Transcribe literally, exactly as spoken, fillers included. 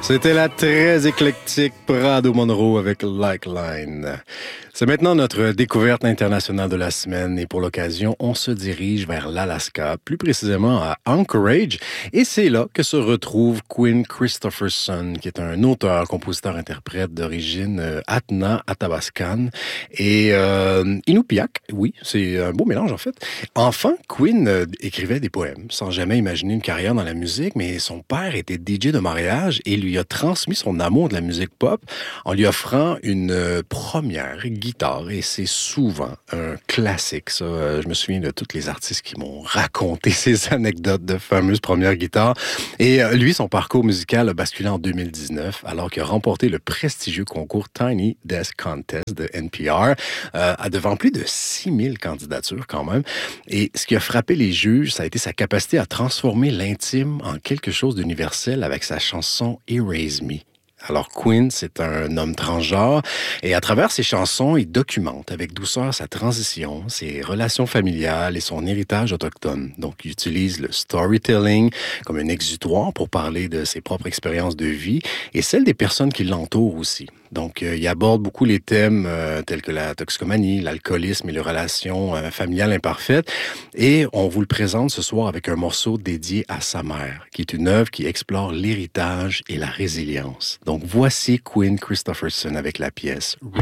C'était la très éclectique Prado Monroe avec Like Line. C'est maintenant notre découverte internationale de la semaine et pour l'occasion, on se dirige vers l'Alaska, plus précisément à Anchorage. Et c'est là que se retrouve Quinn Christopherson, qui est un auteur, compositeur, interprète d'origine euh, Hattna, Athabascan et euh, Inupiaq. Oui, c'est un beau mélange en fait. Enfant, Quinn euh, écrivait des poèmes sans jamais imaginer une carrière dans la musique, mais son père était D J de mariage et lui a transmis son amour de la musique pop en lui offrant une euh, première guitare et c'est souvent un classique, ça. Euh, je me souviens de tous les artistes qui m'ont raconté ces anecdotes de fameuses premières guitares. Et euh, lui, son parcours musical a basculé en deux mille dix-neuf alors qu'il a remporté le prestigieux concours Tiny Desk Contest de N P R euh, à devant plus de six mille candidatures quand même. Et ce qui a frappé les juges, ça a été sa capacité à transformer l'intime en quelque chose d'universel avec sa chanson Erase Me. Alors Quinn, c'est un homme transgenre et à travers ses chansons, il documente avec douceur sa transition, ses relations familiales et son héritage autochtone. Donc il utilise le storytelling comme un exutoire pour parler de ses propres expériences de vie et celles des personnes qui l'entourent aussi. Donc, euh, il aborde beaucoup les thèmes euh, tels que la toxicomanie, l'alcoolisme et les relations euh, familiales imparfaites. Et on vous le présente ce soir avec un morceau dédié à sa mère, qui est une œuvre qui explore l'héritage et la résilience. Donc, voici Quinn Christopherson avec la pièce « Reading ».